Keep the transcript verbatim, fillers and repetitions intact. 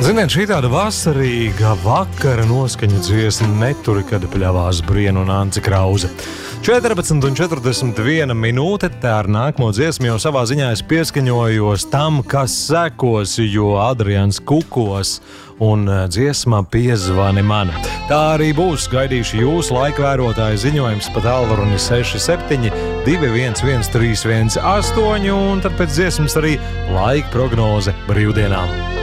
Ziniet, šī tāda vasarīga vakara noskaņa dziesma Neturi, kad pļavās Briena un Anci Krause. četrpadsmit un četrdesmit viena minūte, tā ar nākamo dziesmu jau savā ziņā es pieskaņojos tam, kas sekos, jo Adrians kukos un dziesma Piezvani man. Tā arī būs, gaidīšu jūsu laikvērotāju ziņojums pa tālruni seši septiņi divi viens viens trīs viens astoņi un tad pēc dziesmas arī laika prognoze brīvdienām.